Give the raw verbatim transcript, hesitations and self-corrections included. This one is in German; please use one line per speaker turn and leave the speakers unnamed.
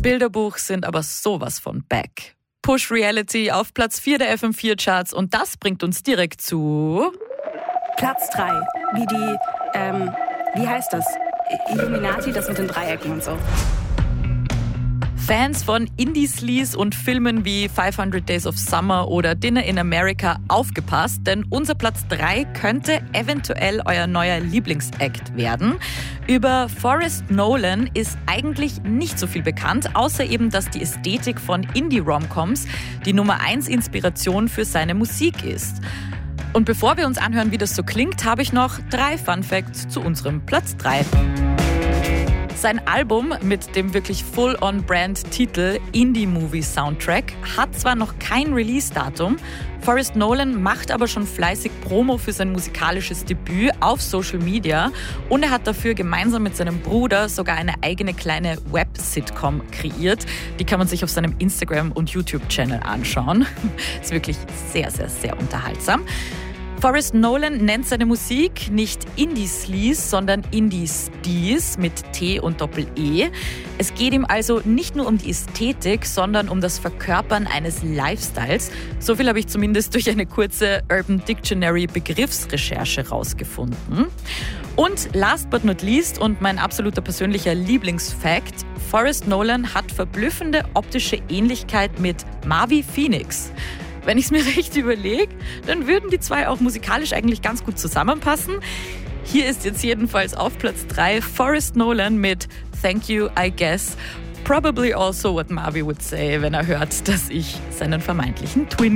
Bilderbuch sind aber sowas von back. Push Reality auf Platz vier der F M vier Charts und das bringt uns direkt zu...
Platz drei, wie die, ähm, wie heißt das? Illuminati, das mit den Dreiecken und so.
Fans von Indie-Sleaze und Filmen wie fünfhundert Days of Summer oder Dinner in America, aufgepasst, denn unser Platz drei könnte eventuell euer neuer Lieblingsact werden. Über Forrest Nolan ist eigentlich nicht so viel bekannt, außer eben, dass die Ästhetik von Indie-Romcoms die Nummer eins Inspiration für seine Musik ist. Und bevor wir uns anhören, wie das so klingt, habe ich noch drei Fun Facts zu unserem Platz drei. Sein Album mit dem wirklich Full-on-Brand-Titel Indie Movie Soundtrack hat zwar noch kein Release-Datum, Forrest Nolan macht aber schon fleißig Promo für sein musikalisches Debüt auf Social Media und er hat dafür gemeinsam mit seinem Bruder sogar eine eigene kleine Web-Sitcom kreiert. Die kann man sich auf seinem Instagram- und YouTube-Channel anschauen. Ist wirklich sehr, sehr, sehr unterhaltsam. Forrest Nolan nennt seine Musik nicht Indie-Sleaze, sondern Indie-Speeze mit T und Doppel-E. Es geht ihm also nicht nur um die Ästhetik, sondern um das Verkörpern eines Lifestyles. So viel habe ich zumindest durch eine kurze Urban Dictionary Begriffsrecherche rausgefunden. Und last but not least und mein absoluter persönlicher Lieblingsfact: Forrest Nolan hat verblüffende optische Ähnlichkeit mit Marvi Phoenix. Wenn ich es mir recht überlege, dann würden die zwei auch musikalisch eigentlich ganz gut zusammenpassen. Hier ist jetzt jedenfalls auf Platz drei Forrest Nolan mit Thank You, I Guess. Probably also what Marvi would say, wenn er hört, dass ich seinen vermeintlichen Twin